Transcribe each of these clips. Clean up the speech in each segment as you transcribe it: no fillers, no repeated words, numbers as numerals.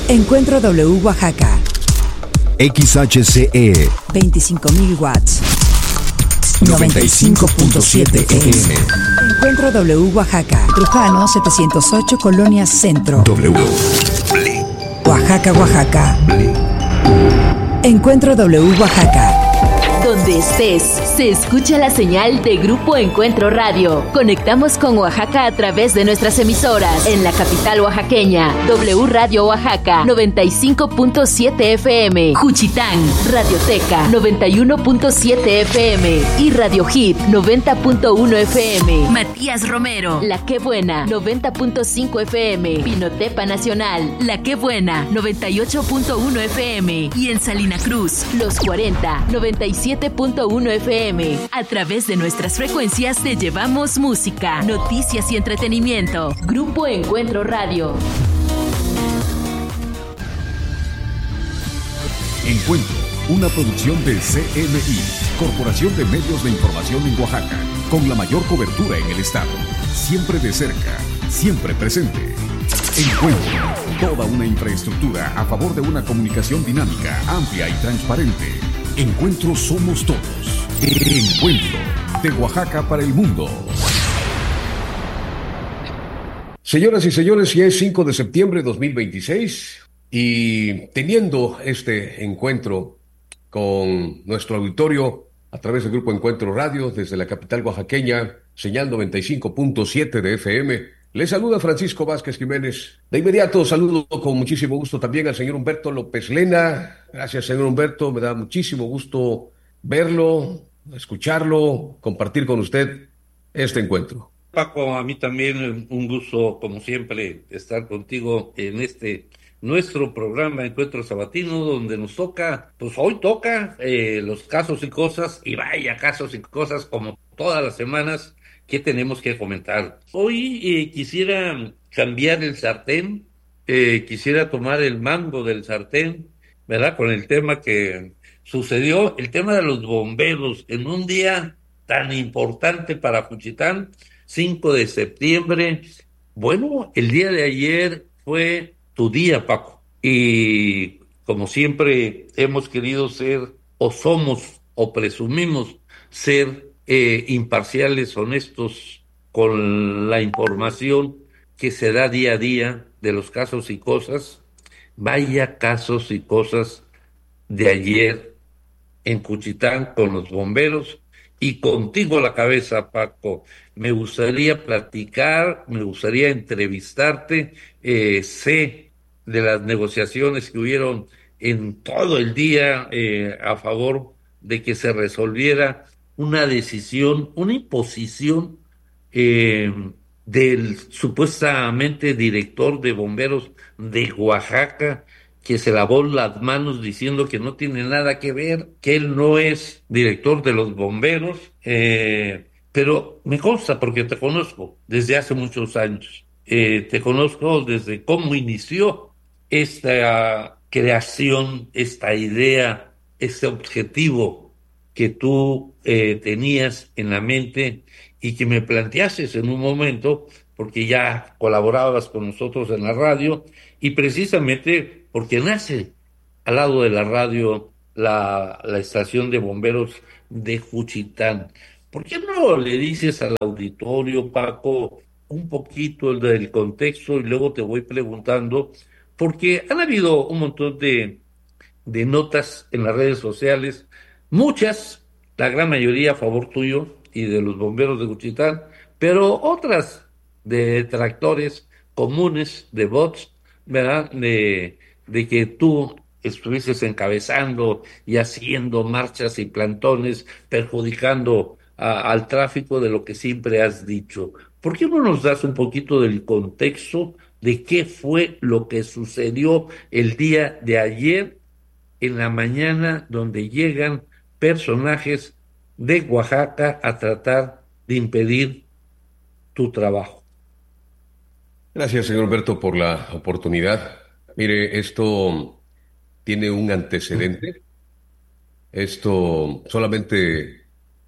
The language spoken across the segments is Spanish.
Encuentro W Oaxaca. XHCE 25.000 watts. 95.7 FM. Encuentro W Oaxaca. Trujano 708, Colonia Centro. W. Oaxaca, Oaxaca. Encuentro W Oaxaca. Donde estés, se escucha la señal de Grupo Encuentro Radio. Conectamos con Oaxaca a través de nuestras emisoras. En la capital oaxaqueña, W Radio Oaxaca, 95.7 FM. Juchitán, Radioteca, 91.7 FM. Y Radio Hit, 90.1 FM. Matías Romero, La Qué Buena, 90.5 FM. Pinotepa Nacional, La Qué Buena, 98.1 FM. Y en Salina Cruz, Los 40, 97.1 FM. A través de nuestras frecuencias te llevamos música, noticias y entretenimiento. Grupo Encuentro Radio. Encuentro, una producción de CMI, Corporación de Medios de Información en Oaxaca, con la mayor cobertura en el estado. Siempre de cerca, siempre presente. Encuentro, toda una infraestructura a favor de una comunicación dinámica, amplia y transparente. Encuentro somos todos. Encuentro de Oaxaca para el mundo. Señoras y señores, ya es 5 de septiembre de 2026 y teniendo este encuentro con nuestro auditorio a través del Grupo Encuentro Radio desde la capital oaxaqueña, señal 95.7 de FM, le saluda Francisco Vázquez Jiménez. De inmediato saludo con muchísimo gusto también al señor Humberto López Lena. Gracias, señor Humberto, me da muchísimo gusto verlo, escucharlo, compartir con usted este encuentro. Paco, a mí también un gusto, como siempre, estar contigo en nuestro programa Encuentro Sabatino, donde nos toca, pues hoy toca los casos y cosas, y vaya casos y cosas como todas las semanas que tenemos que comentar. Hoy quisiera cambiar el sartén, quisiera tomar el mango del sartén, ¿verdad? Con el tema que sucedió, el tema de los bomberos, en un día tan importante para Juchitán, 5 de septiembre. Bueno, el día de ayer fue tu día, Paco, y como siempre hemos querido ser, o somos, o presumimos ser imparciales, honestos con la información que se da día a día de los casos y cosas. Vaya casos y cosas de ayer en Juchitán con los bomberos y contigo a la cabeza, Paco. Me gustaría platicar, me gustaría entrevistarte, sé de las negociaciones que hubieron en todo el día a favor de que se resolviera una decisión, una imposición del supuestamente director de bomberos de Oaxaca, que se lavó las manos diciendo que no tiene nada que ver, que él no es director de los bomberos, pero me consta porque te conozco desde hace muchos años, te conozco desde cómo inició esta creación, esta idea, este objetivo que tú tenías en la mente y que me planteaste en un momento, porque ya colaborabas con nosotros en la radio, y precisamente porque nace al lado de la radio la estación de bomberos de Juchitán. ¿Por qué no le dices al auditorio, Paco, un poquito del contexto y luego te voy preguntando? Porque han habido un montón de notas en las redes sociales, muchas, la gran mayoría a favor tuyo y de los bomberos de Juchitán, pero otras de detractores comunes, de bots, ¿verdad? De que tú estuvieses encabezando y haciendo marchas y plantones, perjudicando al tráfico, de lo que siempre has dicho. ¿Por qué no nos das un poquito del contexto de qué fue lo que sucedió el día de ayer en la mañana, donde llegan personajes de Oaxaca a tratar de impedir tu trabajo? Gracias, señor Humberto, por la oportunidad. Mire, esto tiene un antecedente. Esto solamente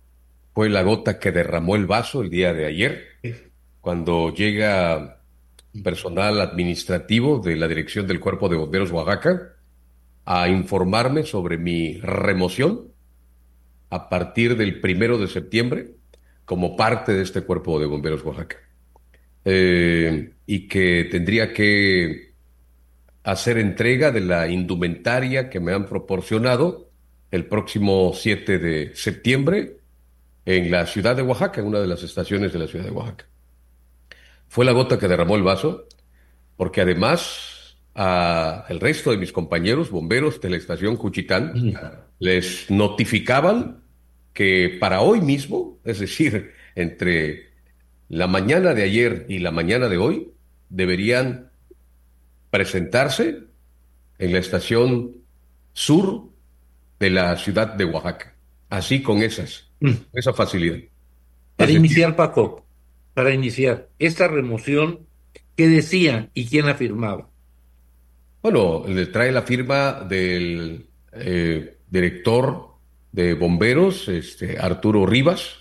fue la gota que derramó el vaso el día de ayer, cuando llega personal administrativo de la Dirección del Cuerpo de Bomberos Oaxaca a informarme sobre mi remoción a partir del 1 de septiembre como parte de este Cuerpo de Bomberos Oaxaca. Y que tendría que hacer entrega de la indumentaria que me han proporcionado el próximo 7 de septiembre en la ciudad de Oaxaca, en una de las estaciones de la ciudad de Oaxaca. Fue la gota que derramó el vaso, porque además el resto de mis compañeros bomberos de la estación Juchitán les notificaban que para hoy mismo, es decir, entre la mañana de ayer y la mañana de hoy, deberían presentarse en la estación sur de la ciudad de Oaxaca, así con esa facilidad. Para Es decir, iniciar, Paco, para iniciar, esta remoción, ¿qué decía y quién afirmaba? bueno, le trae la firma del director de bomberos, Arturo Rivas,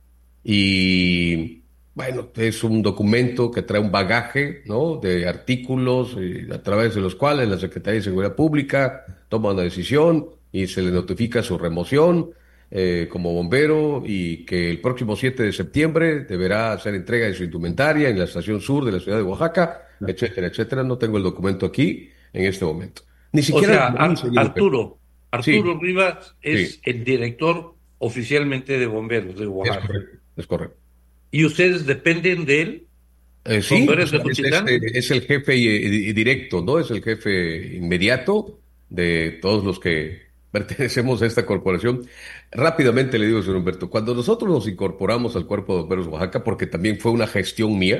y bueno, es un documento que trae un bagaje, ¿no?, de artículos a través de los cuales la Secretaría de Seguridad Pública toma una decisión y se le notifica su remoción como bombero, y que el próximo 7 de septiembre deberá hacer entrega de su indumentaria en la estación sur de la ciudad de Oaxaca, etcétera, etcétera. No tengo el documento aquí en este momento. Ni O siquiera sea, lo hice, digo, Arturo sí, Rivas es sí, el director oficialmente de bomberos de es Oaxaca. correcto, es correcto. ¿Y ustedes dependen de él, Sí, bomberos de Juchitán? es el jefe directo, ¿no? Es el jefe inmediato de todos los que pertenecemos a esta corporación. Rápidamente le digo, señor Humberto, cuando nosotros nos incorporamos al Cuerpo de Bomberos Oaxaca, porque también fue una gestión mía,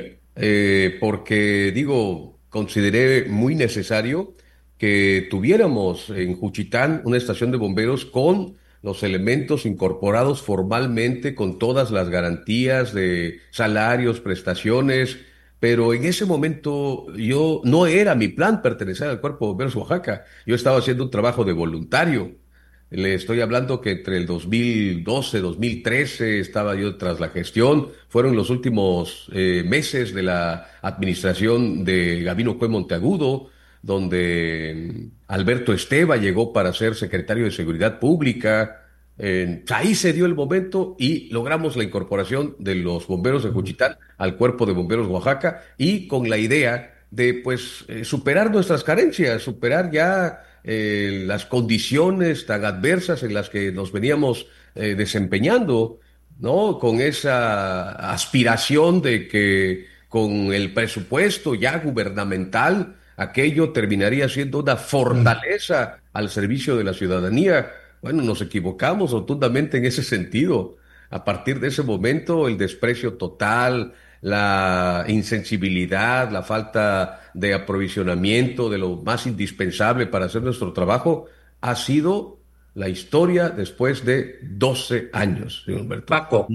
porque digo, consideré muy necesario que tuviéramos en Juchitán una estación de bomberos con los elementos incorporados formalmente, con todas las garantías de salarios, prestaciones, pero en ese momento yo no era mi plan pertenecer al Cuerpo de Bomberos Oaxaca. Yo estaba haciendo un trabajo de voluntario. Le estoy hablando que entre el 2012, 2013 estaba yo tras la gestión. Fueron los últimos meses de la administración de Gabino Cue Monteagudo, donde Alberto Esteva llegó para ser secretario de Seguridad Pública. Ahí se dio el momento y logramos la incorporación de los bomberos de Juchitán al Cuerpo de Bomberos Oaxaca, y con la idea de pues superar nuestras carencias, superar ya las condiciones tan adversas en las que nos veníamos desempeñando, ¿no? Con esa aspiración de que con el presupuesto ya gubernamental aquello terminaría siendo una fortaleza al servicio de la ciudadanía. Bueno, nos equivocamos rotundamente en ese sentido. A partir de ese momento, el desprecio total, la insensibilidad, la falta de aprovisionamiento de lo más indispensable para hacer nuestro trabajo, ha sido la historia después de 12 años, señor Humberto. Paco,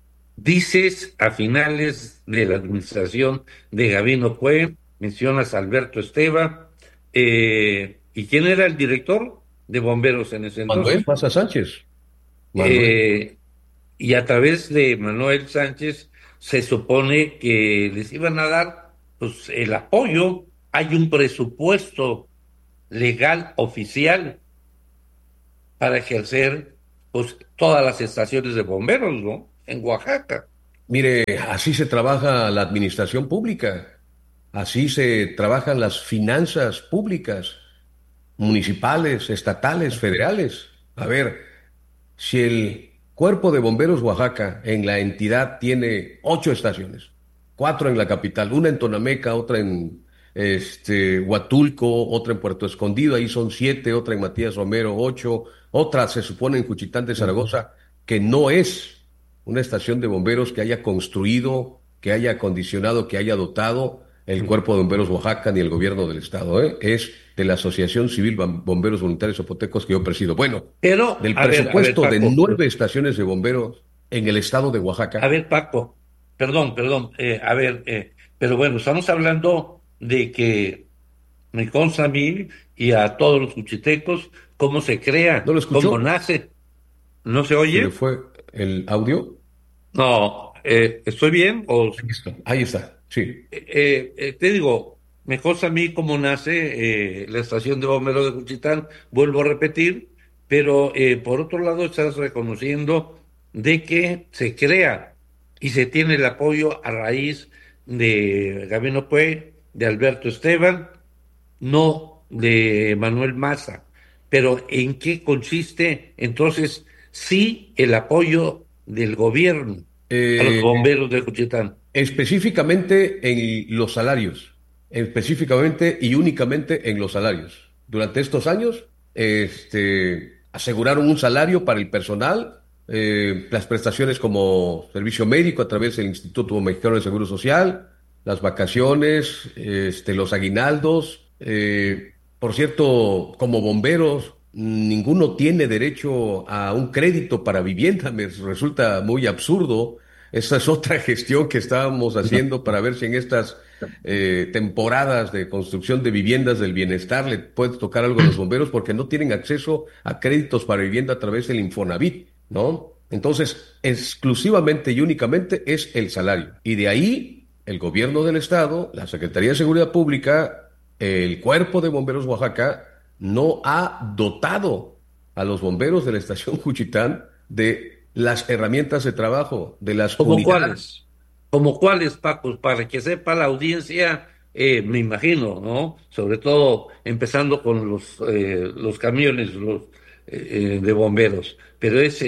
dices a finales de la administración de Gabino Cue, mencionas a Alberto Esteva, ¿y quién era el director de bomberos en ese Manuel entonces? Maza Sánchez. Manuel. Eh, y a través de Manuel Sánchez se supone que les iban a dar pues el apoyo. Hay un presupuesto legal oficial para ejercer pues todas las estaciones de bomberos, ¿no? En Oaxaca. Mire, así se trabaja la administración pública, así se trabajan las finanzas públicas, municipales, estatales, federales. A ver, si el Cuerpo de Bomberos Oaxaca en la entidad tiene 8 estaciones, 4 en la capital, una en Tonameca, otra en Huatulco, otra en Puerto Escondido, ahí son 7, otra en Matías Romero, 8, otra se supone en Juchitán de Zaragoza, que no es una estación de bomberos que haya construido, que haya acondicionado, que haya dotado el Cuerpo de Bomberos Oaxaca ni el gobierno del estado, ¿eh? Es de la Asociación Civil Bomberos Voluntarios Zapotecos que yo presido. Bueno, Pero, del a ver, presupuesto de Paco, 9 estaciones de bomberos en el estado de a Oaxaca. ver, Paco, perdón, pero bueno, estamos hablando de que me consta a mí y a todos los cuchitecos cómo se ¿No crea, lo cómo escuchó? nace. ¿No se ¿Se le oye? fue el audio? No, ¿estoy bien? O... Ahí está, ahí está. Sí. Te digo, me consta a mí cómo nace la estación de bomberos de Juchitán, vuelvo a repetir, pero por otro lado estás reconociendo de que se crea y se tiene el apoyo a raíz de Gabino Pue, de Alberto Esteban, no de Manuel Maza. Pero ¿en qué consiste entonces sí el apoyo del gobierno a los Eh, bomberos de Juchitán? Específicamente en los salarios, específicamente y únicamente en los salarios. Durante estos años, aseguraron un salario para el personal, las prestaciones como servicio médico a través del Instituto Mexicano de Seguro Social, las vacaciones, los aguinaldos. Por cierto, como bomberos, ninguno tiene derecho a un crédito para vivienda. Me resulta muy absurdo. Esa es otra gestión que estábamos haciendo para ver si en estas temporadas de construcción de viviendas del bienestar le puede tocar algo a los bomberos porque no tienen acceso a créditos para vivienda a través del Infonavit, ¿no? Entonces, exclusivamente y únicamente es el salario. Y de ahí, el gobierno del estado, la Secretaría de Seguridad Pública, el Cuerpo de Bomberos Oaxaca, no ha dotado a los bomberos de la estación Juchitán de las herramientas de trabajo, de las ¿Como unidades. cuáles? ¿Como cuáles, Paco? Para que sepa la audiencia, me imagino, ¿no? Sobre todo empezando con los camiones de bomberos. Pero es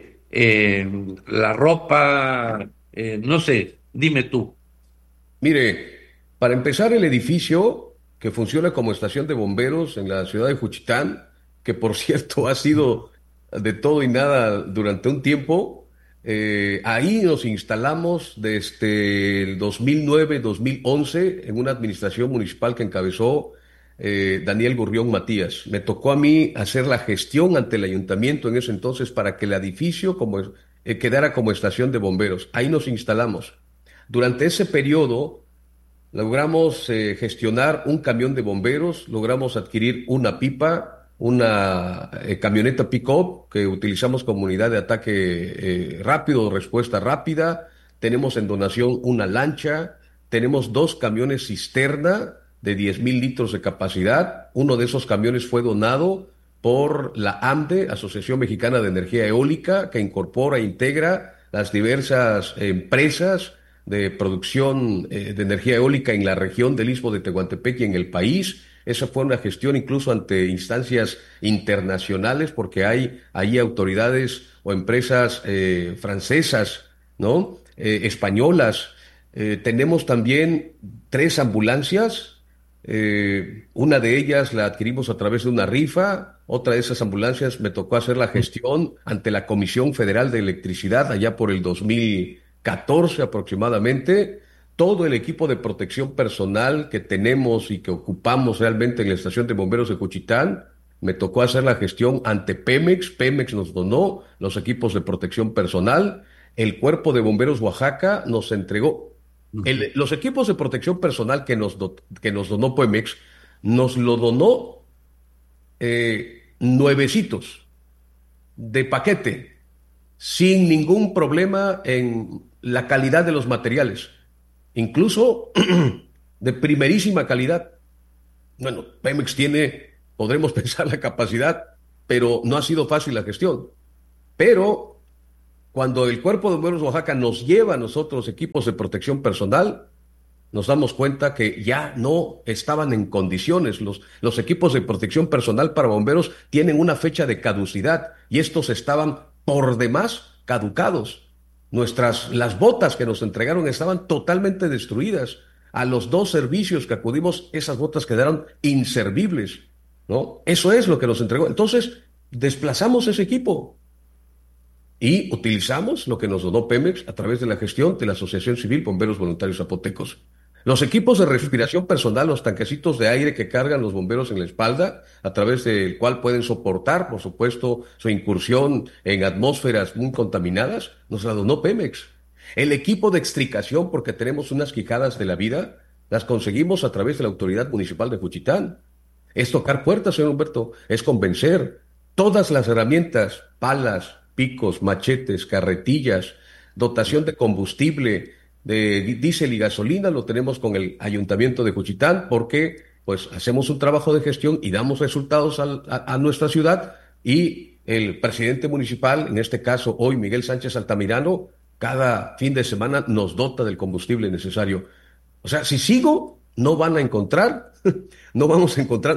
la ropa, no sé, dime tú. Mire, para empezar, el edificio que funciona como estación de bomberos en la ciudad de Juchitán, que por cierto ha sido de todo y nada durante un tiempo, ahí nos instalamos desde el 2009-2011 en una administración municipal que encabezó Daniel Gurrión Matías. Me tocó a mí hacer la gestión ante el ayuntamiento en ese entonces para que el edificio quedara como estación de bomberos. Ahí nos instalamos. Durante ese periodo logramos gestionar un camión de bomberos, logramos adquirir una pipa, una camioneta pick-up que utilizamos como unidad de ataque rápido, respuesta rápida. Tenemos en donación una lancha, tenemos dos camiones cisterna de 10,000 litros de capacidad. Uno de esos camiones fue donado por la AMDE, Asociación Mexicana de Energía Eólica, que incorpora e integra las diversas empresas de producción de energía eólica en la región del Istmo de Tehuantepec y en el país. Esa fue una gestión incluso ante instancias internacionales porque hay ahí autoridades o empresas francesas, ¿no? Españolas. Tenemos también 3 ambulancias. Una de ellas la adquirimos a través de una rifa. Otra de esas ambulancias me tocó hacer la gestión ante la Comisión Federal de Electricidad allá por el 2014 aproximadamente. Todo el equipo de protección personal que tenemos y que ocupamos realmente en la estación de bomberos de Juchitán, me tocó hacer la gestión ante Pemex. Pemex nos donó los equipos de protección personal. El Cuerpo de Bomberos Oaxaca nos entregó los equipos de protección personal que nos donó Pemex, nos lo donó nuevecitos, de paquete, sin ningún problema en la calidad de los materiales, incluso de primerísima calidad. Bueno, Pemex tiene, podremos pensar la capacidad, pero no ha sido fácil la gestión. Pero cuando el Cuerpo de Bomberos de Oaxaca nos lleva a nosotros equipos de protección personal, nos damos cuenta que ya no estaban en condiciones. Los equipos de protección personal para bomberos tienen una fecha de caducidad y estos estaban por demás caducados. Las botas que nos entregaron estaban totalmente destruidas. A los 2 servicios que acudimos, esas botas quedaron inservibles, ¿no? Eso es lo que nos entregó. Entonces, desplazamos ese equipo y utilizamos lo que nos donó Pemex a través de la gestión de la Asociación Civil Bomberos Voluntarios Zapotecos. Los equipos de respiración personal, los tanquecitos de aire que cargan los bomberos en la espalda, a través del cual pueden soportar, por supuesto, su incursión en atmósferas muy contaminadas, nos la donó Pemex. El equipo de extricación, porque tenemos unas quijadas de la vida, las conseguimos a través de la Autoridad Municipal de Juchitán. Es tocar puertas, señor Humberto, es convencer. Todas las herramientas, palas, picos, machetes, carretillas, dotación de combustible, de diésel y gasolina lo tenemos con el Ayuntamiento de Juchitán porque pues hacemos un trabajo de gestión y damos resultados a nuestra ciudad y el presidente municipal, en este caso hoy Miguel Sánchez Altamirano, cada fin de semana nos dota del combustible necesario. O sea, si sigo, no van a encontrar, no vamos a encontrar,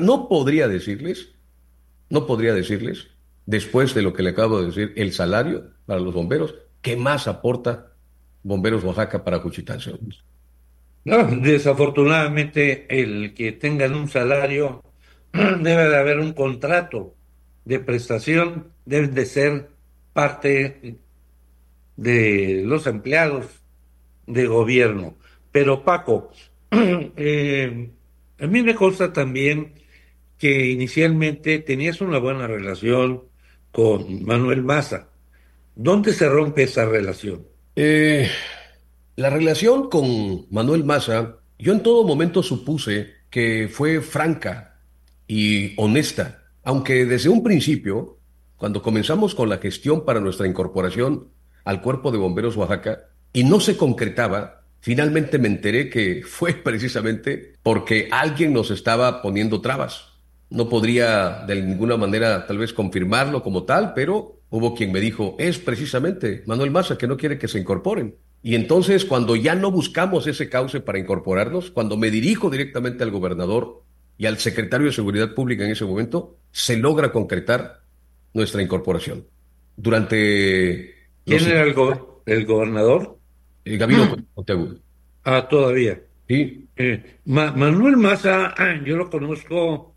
no podría decirles, después de lo que le acabo de decir, el salario para los bomberos, ¿qué más aporta Bomberos Oaxaca para Juchitán, señor? No, desafortunadamente el que tengan un salario debe de haber un contrato de prestación, deben de ser parte de los empleados de gobierno. Pero Paco, a mí me consta también que inicialmente tenías una buena relación con Manuel Maza. ¿Dónde se rompe esa relación? Eh, la relación con Manuel Maza, yo en todo momento supuse que fue franca y honesta, aunque desde un principio, cuando comenzamos con la gestión para nuestra incorporación al Cuerpo de Bomberos Oaxaca y no se concretaba, finalmente me enteré que fue precisamente porque alguien nos estaba poniendo trabas. No podría de ninguna manera tal vez confirmarlo como tal, pero hubo quien me dijo, es precisamente Manuel Maza que no quiere que se incorporen. Y entonces, cuando ya no buscamos ese cauce para incorporarnos, cuando me dirijo directamente al gobernador y al secretario de Seguridad Pública en ese momento, se logra concretar nuestra incorporación. Durante ¿Quién los... era el gobernador? Gabino Monteagudo. Ah, todavía. Sí, Manuel Maza, yo lo conozco,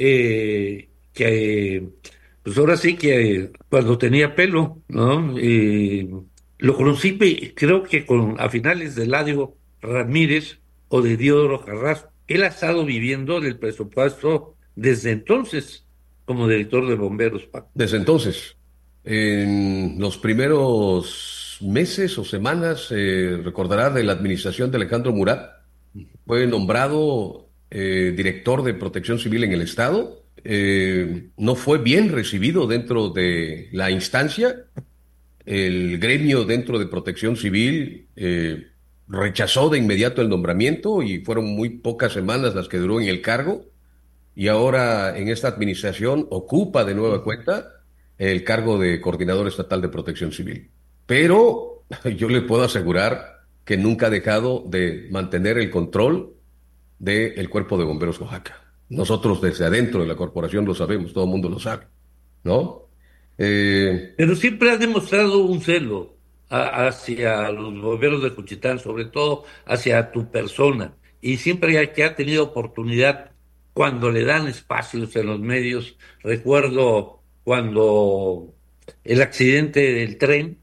pues ahora sí que cuando tenía pelo, ¿no? Lo conocí, creo que a finales de Eladio Ramírez o de Diodoro Carrasco. Él ha estado viviendo del presupuesto desde entonces como director de bomberos, Paco. desde entonces, en los primeros meses o semanas, recordará de la administración de Alejandro Murat, fue nombrado director de Protección Civil en el Estado. No fue bien recibido dentro de la instancia. El gremio dentro de Protección Civil rechazó de inmediato el nombramiento y fueron muy pocas semanas las que duró en el cargo. Y ahora en esta administración ocupa de nueva cuenta el cargo de coordinador estatal de Protección Civil. Pero yo le puedo asegurar que nunca ha dejado de mantener el control del Cuerpo de Bomberos Oaxaca. Nosotros desde adentro de la corporación lo sabemos, todo el mundo lo sabe, ¿no? Pero siempre ha demostrado un celo hacia los bomberos de Juchitán, sobre todo hacia tu persona. Y siempre que ha tenido oportunidad, cuando le dan espacios en los medios, recuerdo cuando el accidente del tren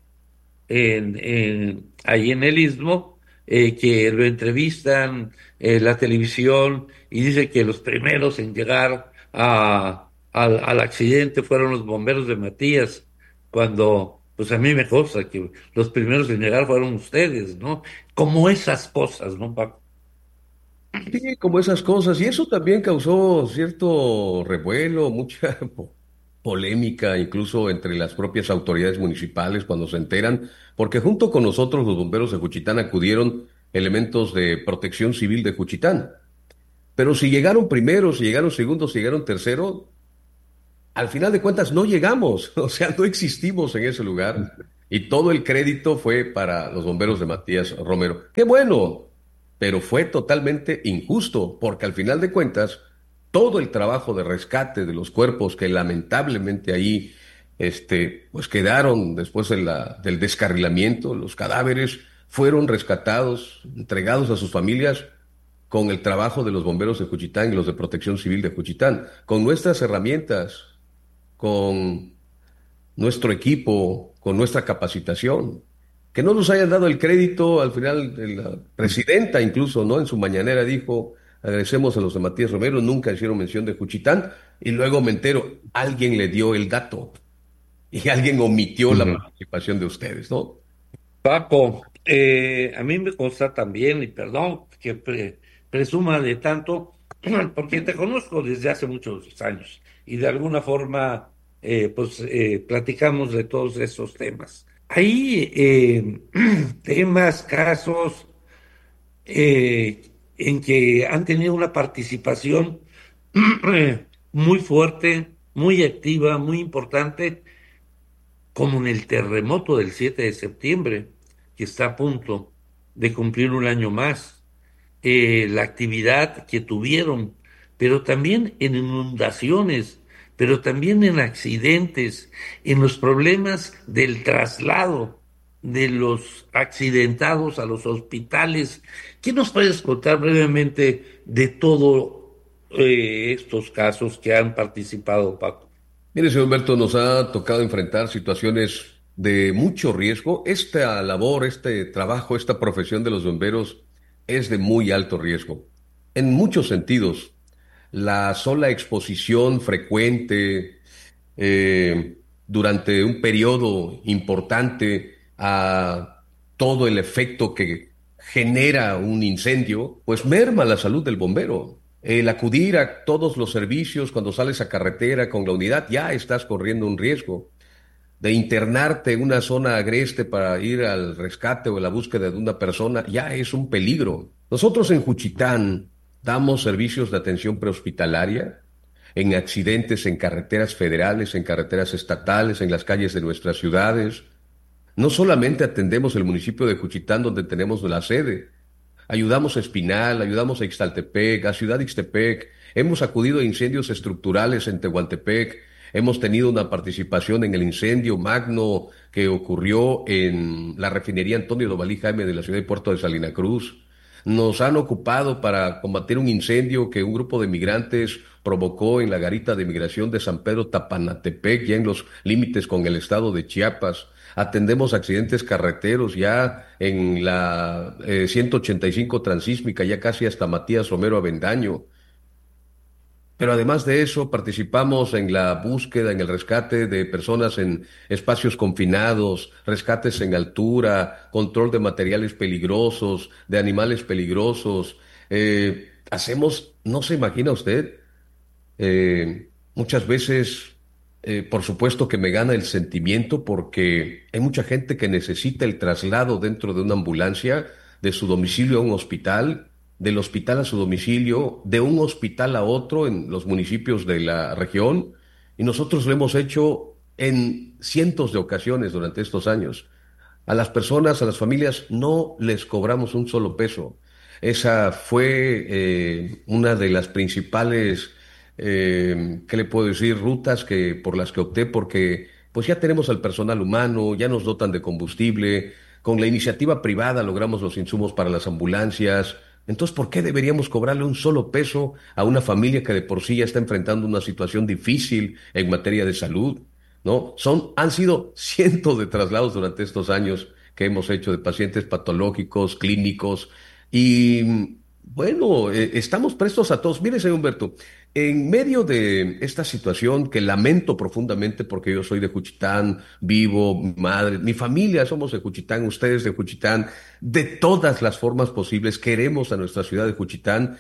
ahí en el Istmo, que lo entrevistan la televisión y dice que los primeros en llegar al accidente fueron los bomberos de Matías, cuando pues a mí me consta que los primeros en llegar fueron ustedes, ¿no? Como esas cosas, ¿no, Paco? Sí, como esas cosas. Y eso también causó cierto revuelo, mucha polémica, incluso entre las propias autoridades municipales cuando se enteran, porque junto con nosotros los bomberos de Juchitán acudieron elementos de Protección Civil de Juchitán. Pero si llegaron primeros, si llegaron segundos, si llegaron terceros, al final de cuentas no llegamos, o sea, no existimos en ese lugar. Y todo el crédito fue para los bomberos de Matías Romero. ¡Qué bueno! Pero fue totalmente injusto, porque al final de cuentas, todo el trabajo de rescate de los cuerpos que lamentablemente ahí, pues quedaron después del descarrilamiento, los cadáveres fueron rescatados, entregados a sus familias con el trabajo de los bomberos de Juchitán y los de Protección Civil de Juchitán, con nuestras herramientas, con nuestro equipo, con nuestra capacitación. Que no nos hayan dado el crédito, al final la presidenta incluso, ¿no? En su mañanera dijo, agradecemos a los de Matías Romero, nunca hicieron mención de Juchitán, y luego me entero, alguien le dio el dato y alguien omitió la participación de ustedes, ¿no? Paco, a mí me consta también, y perdón que presuma de tanto, porque te conozco desde hace muchos años y de alguna forma platicamos de todos esos temas. Hay temas, casos en que han tenido una participación muy fuerte, muy activa, muy importante, como en el terremoto del 7 de septiembre, que está a punto de cumplir un año más, la actividad que tuvieron, pero también en inundaciones, pero también en accidentes, en los problemas del traslado de los accidentados a los hospitales. ¿Qué nos puedes contar brevemente de todos estos casos que han participado, Paco? Mire, señor Humberto, nos ha tocado enfrentar situaciones de mucho riesgo. Esta labor, este trabajo, esta profesión de los bomberos es de muy alto riesgo. En muchos sentidos, la sola exposición frecuente durante un periodo importante a todo el efecto que genera un incendio, pues merma la salud del bombero. El acudir a todos los servicios cuando sales a carretera con la unidad, ya estás corriendo un riesgo de internarte en una zona agreste para ir al rescate o a la búsqueda de una persona, ya es un peligro. Nosotros en Juchitán damos servicios de atención prehospitalaria en accidentes en carreteras federales, en carreteras estatales, en las calles de nuestras ciudades. No solamente atendemos el municipio de Juchitán, donde tenemos la sede, ayudamos a Espinal, ayudamos a Ixtaltepec, a Ciudad Ixtepec, hemos acudido a incendios estructurales en Tehuantepec, hemos tenido una participación en el incendio magno que ocurrió en la refinería Antonio Dovalí Jaime de la ciudad de Puerto de Salina Cruz. Nos han ocupado para combatir un incendio que un grupo de migrantes provocó en la garita de migración de San Pedro Tapanatepec, ya en los límites con el estado de Chiapas. Atendemos accidentes carreteros ya en la 185 transísmica, ya casi hasta Matías Romero Avendaño. Pero además de eso, participamos en la búsqueda, en el rescate de personas en espacios confinados, rescates en altura, control de materiales peligrosos, de animales peligrosos. Hacemos, no se imagina usted, muchas veces, por supuesto que me gana el sentimiento porque hay mucha gente que necesita el traslado dentro de una ambulancia de su domicilio a un hospital, del hospital a su domicilio, de un hospital a otro en los municipios de la región, y nosotros lo hemos hecho en cientos de ocasiones durante estos años. A las personas, a las familias, no les cobramos un solo peso. Esa fue una de las principales, ¿qué le puedo decir? Rutas por las que opté, porque pues ya tenemos al personal humano, ya nos dotan de combustible, con la iniciativa privada logramos los insumos para las ambulancias. Entonces, ¿por qué deberíamos cobrarle un solo peso a una familia que de por sí ya está enfrentando una situación difícil en materia de salud? ¿No? Han sido cientos de traslados durante estos años que hemos hecho de pacientes patológicos, clínicos, y bueno, estamos prestos a todos. Mire, señor Humberto, en medio de esta situación que lamento profundamente porque yo soy de Juchitán, vivo, mi madre, mi familia somos de Juchitán, ustedes de Juchitán, de todas las formas posibles, queremos a nuestra ciudad de Juchitán,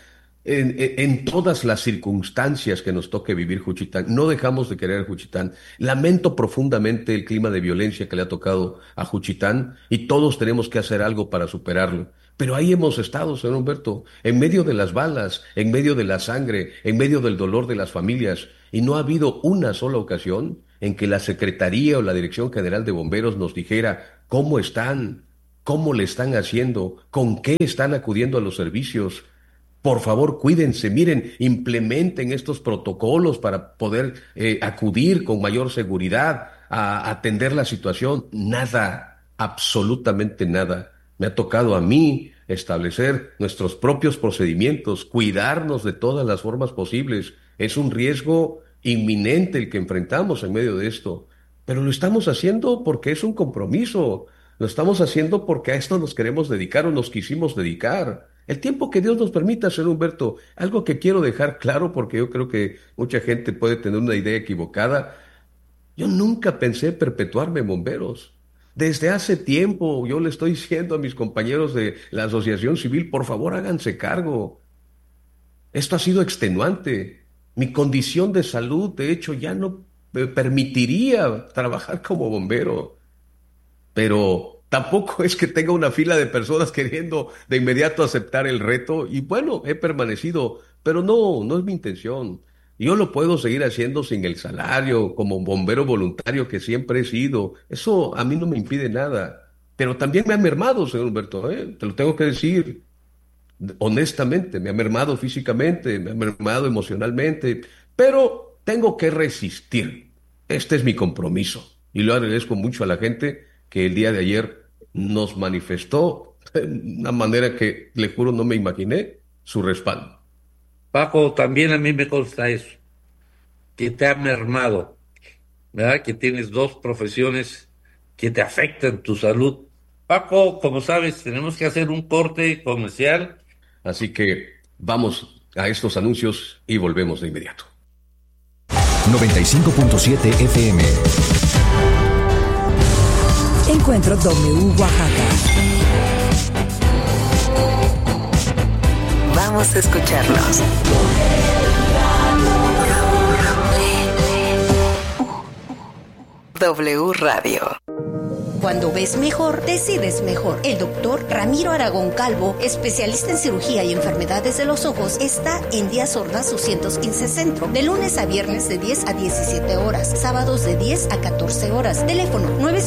en todas las circunstancias que nos toque vivir Juchitán, no dejamos de querer a Juchitán. Lamento profundamente el clima de violencia que le ha tocado a Juchitán y todos tenemos que hacer algo para superarlo. Pero ahí hemos estado, señor Humberto, en medio de las balas, en medio de la sangre, en medio del dolor de las familias, y no ha habido una sola ocasión en que la Secretaría o la Dirección General de Bomberos nos dijera cómo están, cómo le están haciendo, con qué están acudiendo a los servicios. Por favor, cuídense, miren, implementen estos protocolos para poder acudir con mayor seguridad a atender la situación. Nada, absolutamente nada. Me ha tocado a mí establecer nuestros propios procedimientos, cuidarnos de todas las formas posibles. Es un riesgo inminente el que enfrentamos en medio de esto, pero lo estamos haciendo porque es un compromiso. Lo estamos haciendo porque a esto nos queremos dedicar o nos quisimos dedicar. El tiempo que Dios nos permita, señor Humberto, algo que quiero dejar claro porque yo creo que mucha gente puede tener una idea equivocada. Yo nunca pensé perpetuarme en bomberos. Desde hace tiempo yo le estoy diciendo a mis compañeros de la Asociación Civil, por favor háganse cargo. Esto ha sido extenuante. Mi condición de salud, de hecho, ya no me permitiría trabajar como bombero. Pero tampoco es que tenga una fila de personas queriendo de inmediato aceptar el reto y bueno, he permanecido, pero no es mi intención. Yo lo puedo seguir haciendo sin el salario, como bombero voluntario que siempre he sido. Eso a mí no me impide nada. Pero también me ha mermado, señor Humberto, ¿eh? Te lo tengo que decir honestamente, me ha mermado físicamente, me ha mermado emocionalmente, pero tengo que resistir. Este es mi compromiso y lo agradezco mucho a la gente que el día de ayer nos manifestó de una manera que, le juro, no me imaginé su respaldo. Paco, también a mí me consta eso, que te ha mermado, ¿verdad? Que tienes dos profesiones que te afectan tu salud. Paco, como sabes, tenemos que hacer un corte comercial. Así que vamos a estos anuncios y volvemos de inmediato. 95.7 FM. Encuentro W Oaxaca. Vamos a escucharlos. W Radio. Cuando ves mejor, decides mejor. El doctor Ramiro Aragón Calvo, especialista en cirugía y enfermedades de los ojos, está en Díaz Ordaz 215 Centro, de lunes a viernes de 10 a 17 horas, sábados de 10 a 14 horas. Teléfono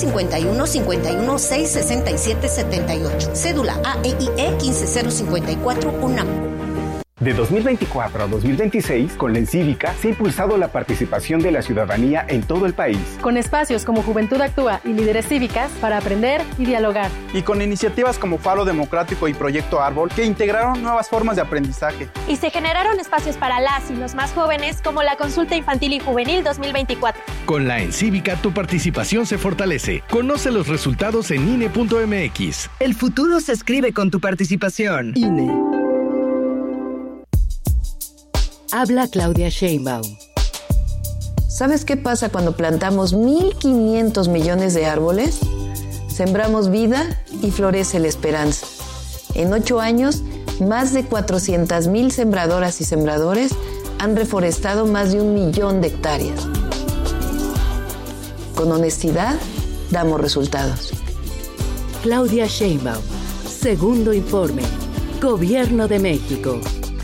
951-516-6778. Cédula AEIE 15054 UNAM. De 2024 a 2026, con la Encívica se ha impulsado la participación de la ciudadanía en todo el país. Con espacios como Juventud Actúa y Líderes Cívicas para aprender y dialogar. Y con iniciativas como Faro Democrático y Proyecto Árbol que integraron nuevas formas de aprendizaje. Y se generaron espacios para las y los más jóvenes como la Consulta Infantil y Juvenil 2024. Con la Encívica tu participación se fortalece. Conoce los resultados en INE.mx. El futuro se escribe con tu participación. INE. Habla Claudia Sheinbaum. ¿Sabes qué pasa cuando plantamos 1.500 millones de árboles? Sembramos vida y florece la esperanza. En 8 años, más de 400,000 sembradoras y sembradores han reforestado más de 1 millón de hectáreas. Con honestidad, damos resultados. Claudia Sheinbaum. Segundo informe. Gobierno de México.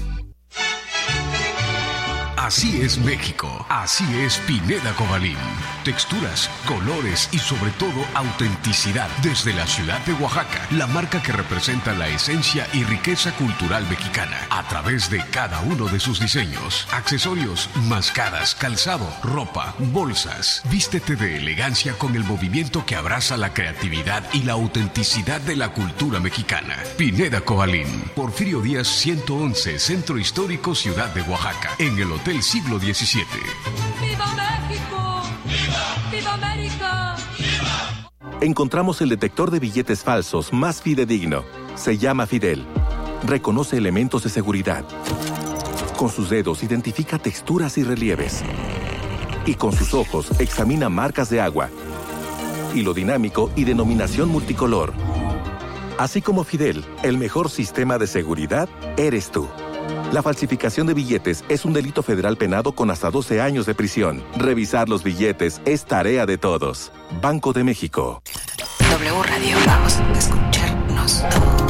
Así es México, así es Pineda Cobalín. Texturas, colores y sobre todo autenticidad desde la ciudad de Oaxaca, la marca que representa la esencia y riqueza cultural mexicana a través de cada uno de sus diseños, accesorios, mascadas, calzado, ropa, bolsas. Vístete de elegancia con el movimiento que abraza la creatividad y la autenticidad de la cultura mexicana. Pineda Cobalín, Porfirio Díaz 111, Centro Histórico, Ciudad de Oaxaca, en el Hotel Siglo XVII. ¡Viva México! ¡Viva! ¡Viva América! ¡Viva! Encontramos el detector de billetes falsos más fidedigno. Se llama Fidel. Reconoce elementos de seguridad. Con sus dedos identifica texturas y relieves. Y con sus ojos examina marcas de agua, hilo dinámico y denominación multicolor. Así como Fidel, el mejor sistema de seguridad eres tú. La falsificación de billetes es un delito federal penado con hasta 12 años de prisión. Revisar los billetes es tarea de todos. Banco de México. W Radio, vamos a escucharnos.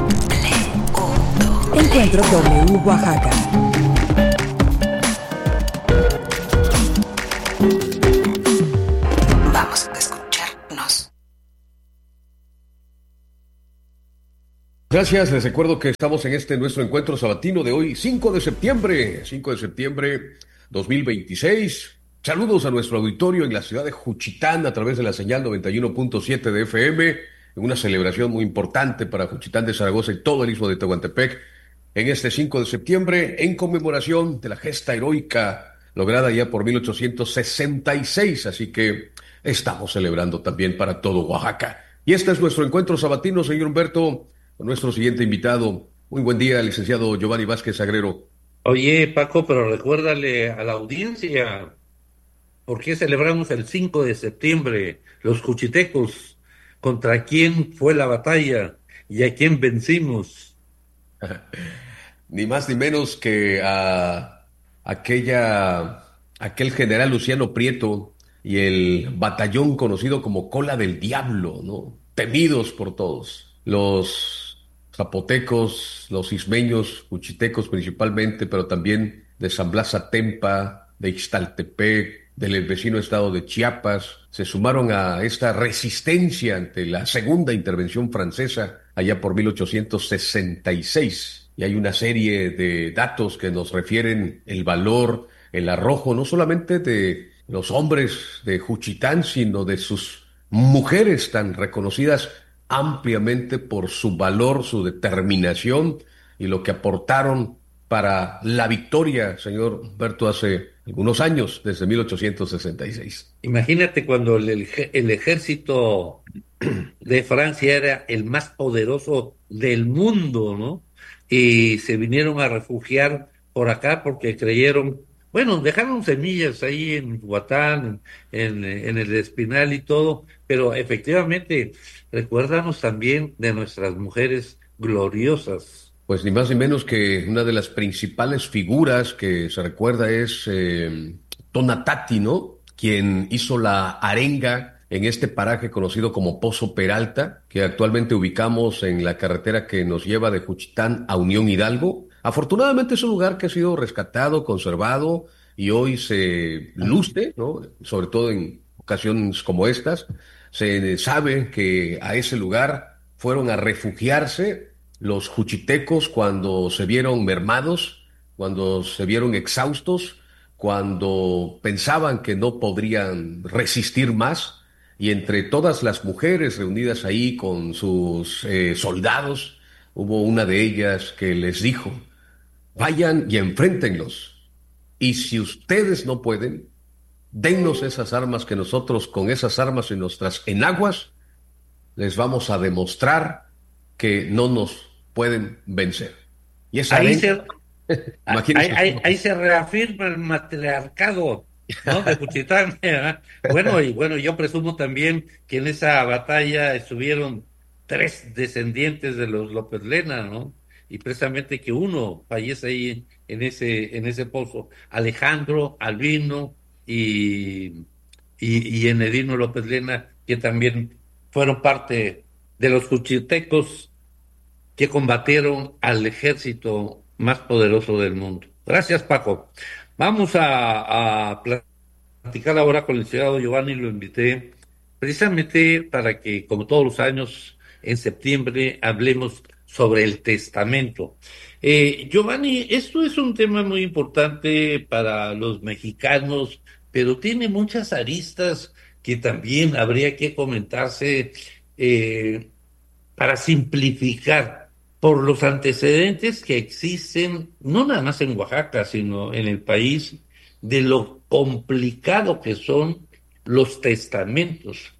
Encuentro W Oaxaca. Vamos a escucharnos. Gracias, les recuerdo que estamos en nuestro encuentro sabatino de hoy, 5 de septiembre 2026. Saludos a nuestro auditorio en la ciudad de Juchitán a través de la señal 91.7 de FM, en una celebración muy importante para Juchitán de Zaragoza y todo el istmo de Tehuantepec, en este 5 de septiembre, en conmemoración de la gesta heroica lograda ya por 1866, así que estamos celebrando también para todo Oaxaca. Y este es nuestro encuentro sabatino, señor Humberto, con nuestro siguiente invitado. Muy buen día, licenciado Giovanni Vázquez Agrero. Oye, Paco, pero recuérdale a la audiencia, ¿por qué celebramos el 5 de septiembre los juchitecos? ¿Contra quién fue la batalla y a quién vencimos? Ni más ni menos que a aquel general Luciano Prieto y el batallón conocido como Cola del Diablo, ¿no? temidos por todos. Los zapotecos, los ismeños, juchitecos principalmente, pero también de San Blas Atempa, de Ixtaltepec, del vecino estado de Chiapas, se sumaron a esta resistencia ante la segunda intervención francesa allá por 1866. Y hay una serie de datos que nos refieren el valor, el arrojo, no solamente de los hombres de Juchitán, sino de sus mujeres tan reconocidas ampliamente por su valor, su determinación y lo que aportaron para la victoria, señor Humberto, hace algunos años, desde 1866. Imagínate cuando el ejército de Francia era el más poderoso del mundo, ¿no? Y se vinieron a refugiar por acá porque creyeron, bueno, dejaron semillas ahí en Huatán, en el Espinal y todo, pero efectivamente, recuérdanos también de nuestras mujeres gloriosas. Pues ni más ni menos que una de las principales figuras que se recuerda es Tonatati, ¿no? Quien hizo la arenga en este paraje conocido como Pozo Peralta, que actualmente ubicamos en la carretera que nos lleva de Juchitán a Unión Hidalgo. Afortunadamente es un lugar que ha sido rescatado, conservado y hoy se luce, ¿no? Sobre todo en ocasiones como estas. Se sabe que a ese lugar fueron a refugiarse los juchitecos cuando se vieron mermados, cuando se vieron exhaustos, cuando pensaban que no podrían resistir más, y entre todas las mujeres reunidas ahí con sus soldados, hubo una de ellas que les dijo: vayan y enfréntenlos, y si ustedes no pueden, dennos esas armas, que nosotros con esas armas y nuestras enaguas les vamos a demostrar que no nos pueden vencer. Y esa ahí se reafirma el matriarcado, ¿no? De Juchitán, ¿verdad? Bueno, yo presumo también que en esa batalla estuvieron 3 descendientes de los López Lena, ¿no? Y precisamente que uno fallece ahí en ese pozo, Alejandro, Albino y Enedino López Lena, que también fueron parte de los juchitecos que combatieron al ejército más poderoso del mundo. Gracias, Paco. Vamos a platicar ahora con el licenciado Giovanni, lo invité precisamente para que, como todos los años, en septiembre hablemos sobre el testamento. Giovanni, esto es un tema muy importante para los mexicanos, pero tiene muchas aristas que también habría que comentarse para simplificar por los antecedentes que existen, no nada más en Oaxaca, sino en el país, de lo complicado que son los testamentos.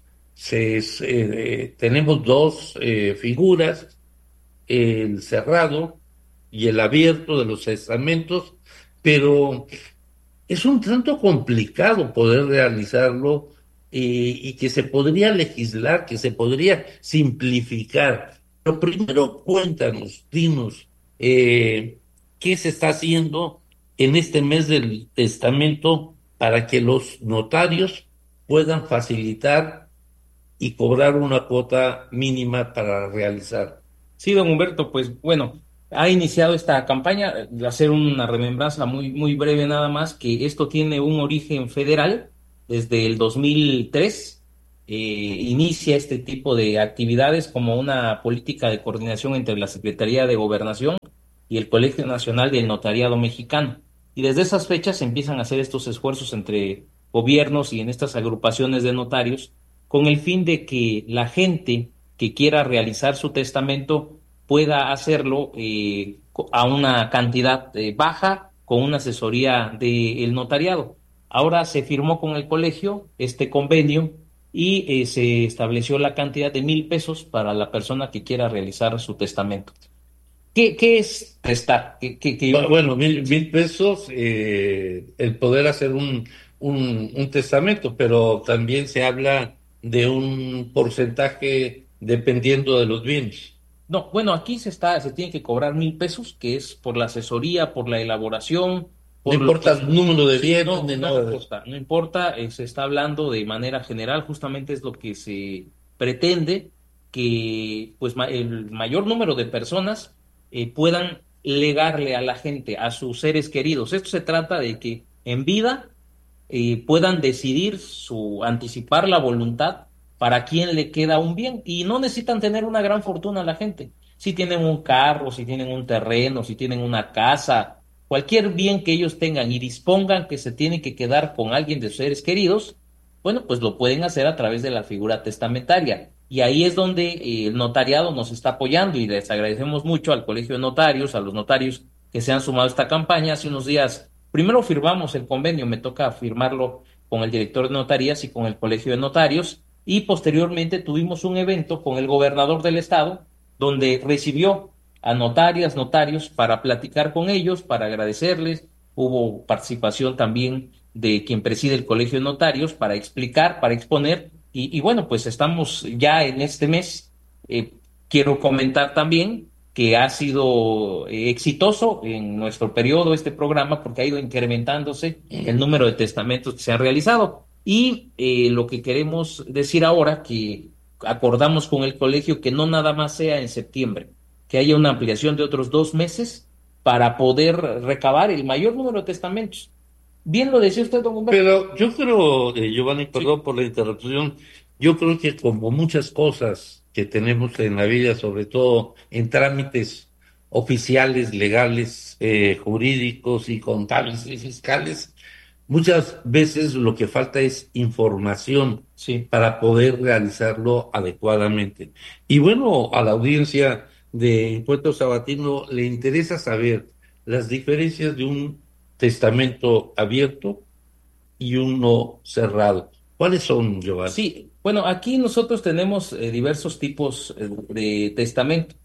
Tenemos 2 figuras, el cerrado y el abierto de los testamentos, pero es un tanto complicado poder realizarlo y que se podría legislar, que se podría simplificar. Pero primero cuéntanos, dinos, ¿qué se está haciendo en este mes del testamento para que los notarios puedan facilitar y cobrar una cuota mínima para realizar? Sí, don Humberto, pues bueno, ha iniciado esta campaña. De hacer una remembranza muy breve nada más, que esto tiene un origen federal. Desde el 2003 inicia este tipo de actividades como una política de coordinación entre la Secretaría de Gobernación y el Colegio Nacional del Notariado Mexicano. Y desde esas fechas se empiezan a hacer estos esfuerzos entre gobiernos y en estas agrupaciones de notarios, con el fin de que la gente que quiera realizar su testamento pueda hacerlo a una cantidad baja, con una asesoría del notariado. Ahora se firmó con el colegio este convenio y se estableció la cantidad de 1,000 pesos para la persona que quiera realizar su testamento. ¿Qué es testar? Bueno, 1,000 pesos, el poder hacer un testamento, pero también se habla de un porcentaje dependiendo de los bienes. No, bueno, aquí se tiene que cobrar 1,000 pesos, que es por la asesoría, por la elaboración. No importa el número de bienes, no importa, se está hablando de manera general, justamente es lo que se pretende, que pues el mayor número de personas puedan legarle a la gente, a sus seres queridos. Esto se trata de que en vida puedan decidir anticipar la voluntad para quién le queda un bien, y no necesitan tener una gran fortuna la gente. Si tienen un carro, si tienen un terreno, si tienen una casa, cualquier bien que ellos tengan y dispongan que se tienen que quedar con alguien de sus seres queridos, bueno, pues lo pueden hacer a través de la figura testamentaria. Y ahí es donde el notariado nos está apoyando, y les agradecemos mucho al Colegio de Notarios, a los notarios que se han sumado a esta campaña. Hace unos días, primero firmamos el convenio, me toca firmarlo con el director de notarías y con el Colegio de Notarios, y posteriormente tuvimos un evento con el gobernador del estado, donde recibió a notarias, notarios, para platicar con ellos, para agradecerles. Hubo participación también de quien preside el Colegio de Notarios para explicar, para exponer, y bueno, pues estamos ya en este mes. Quiero comentar también que ha sido exitoso en nuestro periodo este programa, porque ha ido incrementándose el número de testamentos que se han realizado. Y lo que queremos decir ahora, que acordamos con el colegio que no nada más sea en septiembre, que haya una ampliación de otros 2 meses para poder recabar el mayor número de testamentos. Bien lo decía usted, don Humberto. Pero yo creo, Giovanni, perdón por la interrupción, yo creo que como muchas cosas que tenemos en la vida, sobre todo en trámites oficiales, legales, jurídicos y contables y fiscales, muchas veces lo que falta es información para poder realizarlo adecuadamente. Y bueno, a la audiencia de Encuentro Sabatino le interesa saber las diferencias de un testamento abierto y uno cerrado. ¿Cuáles son, Giovanni? Sí, bueno, aquí nosotros tenemos diversos tipos de testamento.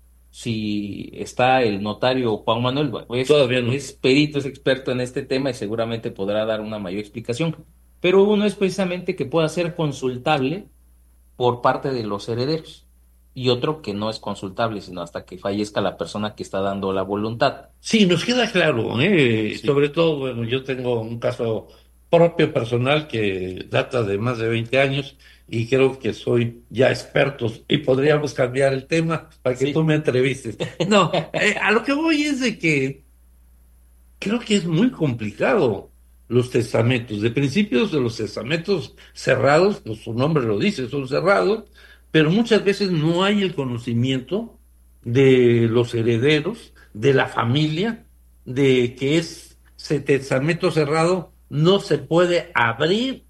Si está el notario Juan Manuel, pues, todavía no es perito, es experto en este tema y seguramente podrá dar una mayor explicación. Pero uno es precisamente que pueda ser consultable por parte de los herederos, y otro que no es consultable sino hasta que fallezca la persona que está dando la voluntad. Sí, nos queda claro, sí. Sobre todo, bueno, yo tengo un caso propio personal que data de más de 20 años y creo que soy ya experto y podríamos cambiar el tema para que tú me entrevistes. No, a lo que voy es de que creo que es muy complicado los testamentos. De principios de los testamentos cerrados, pues su nombre lo dice, son cerrados, pero muchas veces no hay el conocimiento de los herederos, de la familia, de que ese testamento cerrado no se puede abrir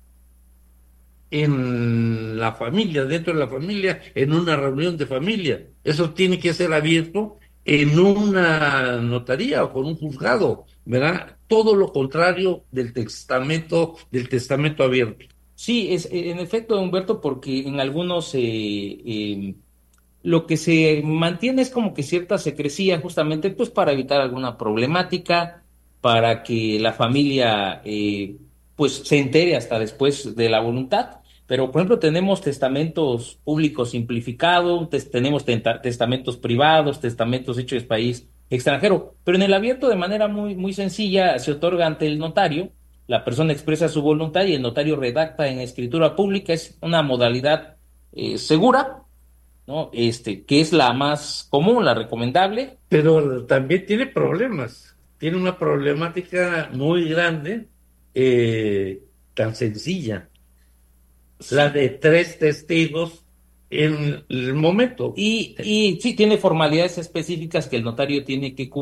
en la familia, dentro de la familia, en una reunión de familia. Eso tiene que ser abierto en una notaría o con un juzgado, ¿verdad? Todo lo contrario del testamento abierto. Sí, es en efecto, Humberto, porque en algunos lo que se mantiene es como que cierta secrecía, justamente pues para evitar alguna problemática, para que la familia pues se entere hasta después de la voluntad. Pero, por ejemplo, tenemos testamentos públicos simplificados, tenemos testamentos privados, testamentos hechos en país extranjero, pero en el abierto de manera muy, muy sencilla se otorga ante el notario. La persona expresa su voluntad y el notario redacta en escritura pública. Es una modalidad segura, ¿no? Que es la más común, la recomendable. Pero también tiene problemas. Tiene una problemática muy grande, tan sencilla. Sí. La de 3 testigos en el momento. Y sí, tiene formalidades específicas que el notario tiene que cumplir.